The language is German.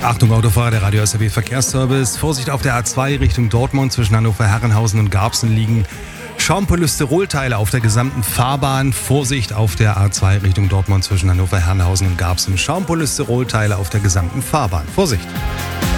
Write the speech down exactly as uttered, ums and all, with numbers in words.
Achtung Autofahrer, der Radio S R W Verkehrsservice. Vorsicht auf der A zwei Richtung Dortmund zwischen Hannover-Herrenhausen und Garbsen liegen Schaumpolysterolteile auf der gesamten Fahrbahn. Vorsicht auf der A zwei Richtung Dortmund zwischen Hannover-Herrenhausen und Garbsen. Schaumpolysterolteile auf der gesamten Fahrbahn. Vorsicht!